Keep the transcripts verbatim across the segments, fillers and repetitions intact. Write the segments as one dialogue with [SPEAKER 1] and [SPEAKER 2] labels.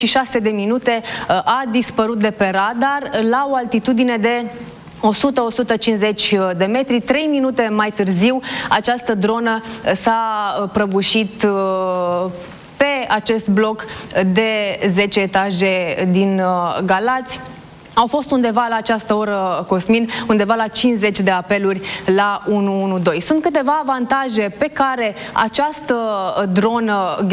[SPEAKER 1] șase de minute a dispărut de pe radar la o altitudine de o sută - o sută cincizeci de metri. Trei minute mai târziu, această dronă s-a prăbușit pe acest bloc de zece etaje din Galați. Au fost undeva la această oră, Cosmin, undeva la cincizeci de apeluri la unu unu doi. Sunt câteva avantaje pe care această dronă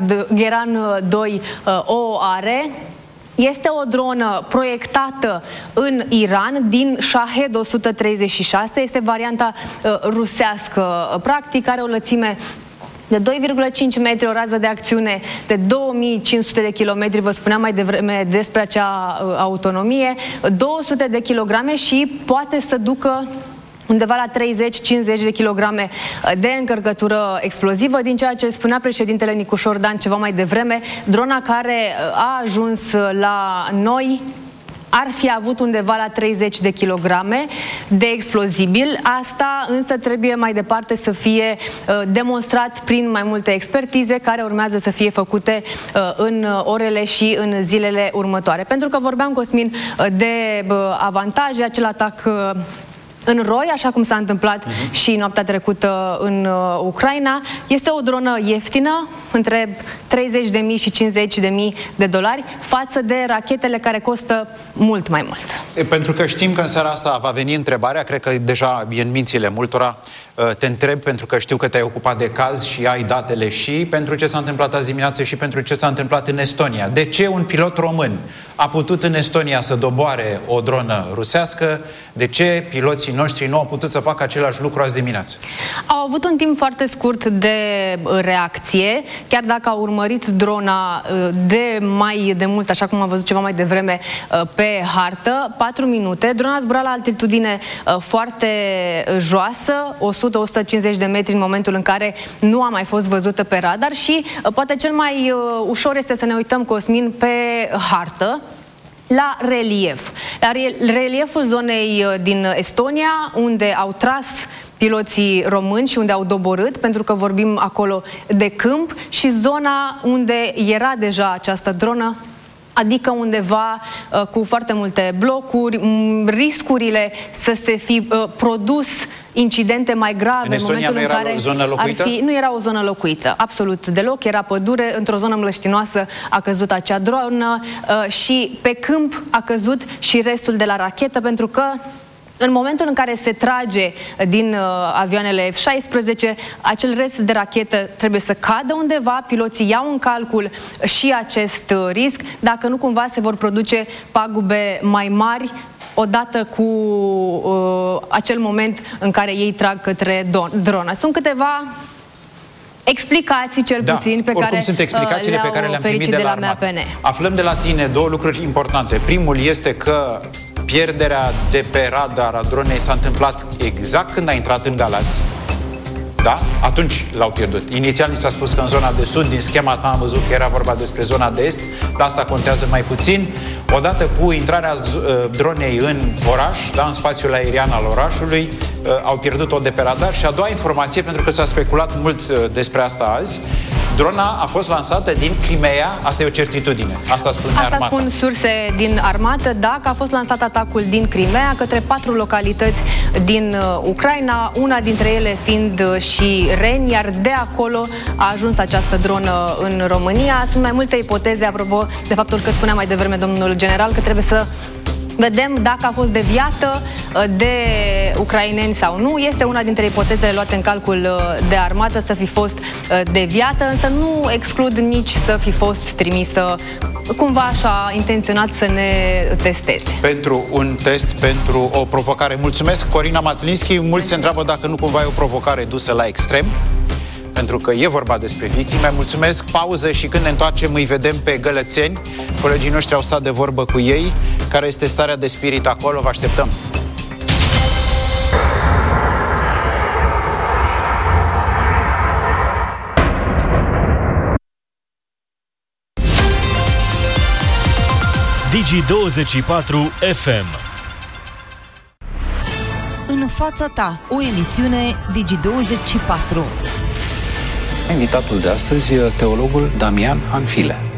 [SPEAKER 1] Geran doi o are. Este o dronă proiectată în Iran din Shahed o sută treizeci și șase, este varianta uh, rusească, practic are o lățime de doi virgulă cinci metri, o rază de acțiune de două mii cinci sute de kilometri, vă spuneam mai devreme despre acea uh, autonomie, două sute de kilograme și poate să ducă undeva la treizeci - cincizeci de kilograme de încărcătură explozivă. Din ceea ce spunea președintele Nicușor Dan ceva mai devreme, drona care a ajuns la noi ar fi avut undeva la treizeci de kilograme de explozibil. Asta însă trebuie mai departe să fie uh, demonstrat prin mai multe expertize care urmează să fie făcute uh, în orele și în zilele următoare. Pentru că vorbeam, Cosmin, uh, de uh, avantaje, acel atac uh, în roi, așa cum s-a întâmplat uh-huh. și noaptea trecută în uh, Ucraina. Este o dronă ieftină, între treizeci de mii și cincizeci de mii de dolari, față de rachetele care costă mult mai mult.
[SPEAKER 2] E, pentru că știm că în seara asta va veni întrebarea, cred că deja e în mințile multora, te întreb pentru că știu că te-ai ocupat de caz și ai datele și pentru ce s-a întâmplat azi dimineață și pentru ce s-a întâmplat în Estonia. De ce un pilot român a putut în Estonia să doboare o dronă rusească? De ce piloții noștri nu au putut să facă același lucru azi dimineață?
[SPEAKER 1] Au avut un timp foarte scurt de reacție, chiar dacă au urmărit drona de mai de mult, așa cum am văzut ceva mai devreme pe hartă, patru minute. Drona zbura la altitudine foarte joasă, o sută - o sută cincizeci de metri în momentul în care nu a mai fost văzută pe radar și poate cel mai ușor este să ne uităm, Cosmin, pe hartă, la relief. La relieful zonei din Estonia, unde au tras piloții români și unde au doborât, pentru că vorbim acolo de câmp, și zona unde era deja această dronă, adică undeva uh, cu foarte multe blocuri, riscurile să se fi uh, produs incidente mai grave în,
[SPEAKER 2] în momentul în care zonă locuită?
[SPEAKER 1] Ar fi, nu era o zonă locuită, absolut deloc, era pădure, într-o zonă mlăștinoasă a căzut acea dronă uh, și pe câmp a căzut și restul de la rachetă, pentru că în momentul în care se trage din uh, avioanele F șaisprezece, acel rest de rachetă trebuie să cadă undeva, piloții iau în calcul și acest uh, risc, dacă nu cumva se vor produce pagube mai mari odată cu uh, acel moment în care ei trag către drona. Sunt câteva explicații, cel
[SPEAKER 2] da,
[SPEAKER 1] puțin, pe
[SPEAKER 2] oricum
[SPEAKER 1] care
[SPEAKER 2] sunt explicațiile pe care le-am primit de la, de la armată. Aflăm de la tine două lucruri importante. Primul este că pierderea de pe radar a dronei s-a întâmplat exact când a intrat în Galați. Da? Atunci l-au pierdut. Inițial ni s-a spus că în zona de sud, din schema ta am văzut că era vorba despre zona de est, dar asta contează mai puțin. Odată cu intrarea dronei în oraș, da, în spațiul aerian al orașului, au pierdut-o de pe radar. Și a doua informație, pentru că s-a speculat mult despre asta azi, drona a fost lansată din Crimea, asta e o certitudine. Asta spune
[SPEAKER 1] Asta
[SPEAKER 2] armata.
[SPEAKER 1] spun surse din armată, da, că a fost lansat atacul din Crimea către patru localități din uh, Ucraina, una dintre ele fiind uh, și Reni, iar de acolo a ajuns această dronă în România. Sunt mai multe ipoteze, apropo de faptul că spunea mai devreme domnul general că trebuie să vedem dacă a fost deviată de ucraineni sau nu. Este una dintre ipotezele luate în calcul de armată să fi fost deviată, însă nu exclud nici să fi fost trimisă cumva așa intenționat să ne testeze.
[SPEAKER 2] Pentru un test, pentru o provocare. Mulțumesc, Corina Matlinski. Mulți se întreabă dacă nu cumva e o provocare dusă la extrem, pentru că e vorba despre victime. Mulțumesc, pauză și când ne întoarcem îi vedem pe gălățeni. Colegii noștri au stat de vorbă cu ei. Care este starea de spirit acolo? Vă așteptăm!
[SPEAKER 3] Digi douăzeci și patru F M.
[SPEAKER 4] În fața ta, o emisiune Digi douăzeci și patru.
[SPEAKER 5] Invitatul de astăzi e teologul Damian Hanfile.